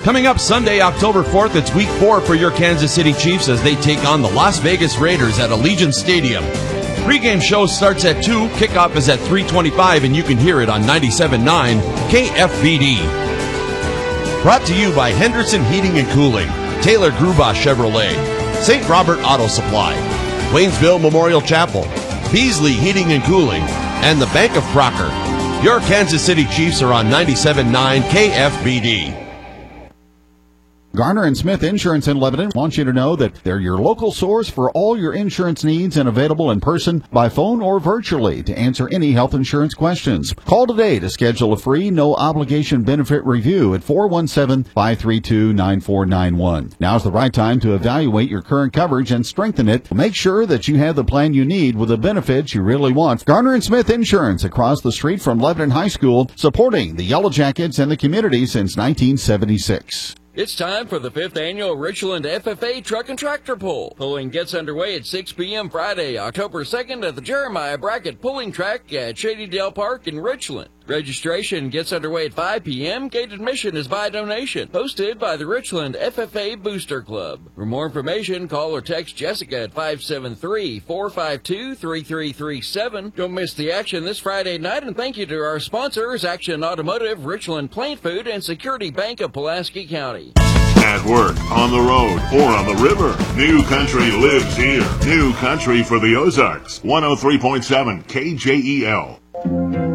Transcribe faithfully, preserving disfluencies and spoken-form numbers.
Coming up Sunday, October fourth, it's week four for your Kansas City Chiefs as they take on the Las Vegas Raiders at Allegiant Stadium. Pre-game show starts at two, kickoff is at three twenty-five, and you can hear it on ninety-seven point nine K F B D. Brought to you by Henderson Heating and Cooling, Taylor Gruba Chevrolet, Saint Robert Auto Supply, Waynesville Memorial Chapel, Beasley Heating and Cooling, and the Bank of Crocker. Your Kansas City Chiefs are on ninety-seven point nine K F B D. Garner and Smith Insurance in Lebanon wants you to know that they're your local source for all your insurance needs and available in person, by phone, or virtually to answer any health insurance questions. Call today to schedule a free, no-obligation benefit review at four one seven, five three two, nine four nine one. Now's the right time to evaluate your current coverage and strengthen it. Make sure that you have the plan you need with the benefits you really want. Garner and Smith Insurance across the street from Lebanon High School, supporting the Yellow Jackets and the community since nineteen seventy-six. It's time for the fifth annual Richland F F A Truck and Tractor Pull. Pulling gets underway at six p.m. Friday, October second at the Jeremiah Brackett Pulling Track at Shady Dale Park in Richland. Registration gets underway at five p.m. Gate admission is by donation. Hosted by the Richland F F A Booster Club. For more information, call or text Jessica at five seven three, four five two, three three three seven. Don't miss the action this Friday night, and thank you to our sponsors, Action Automotive, Richland Plant Food, and Security Bank of Pulaski County. At work, on the road, or on the river, New Country lives here. New Country for the Ozarks. one oh three point seven K J E L.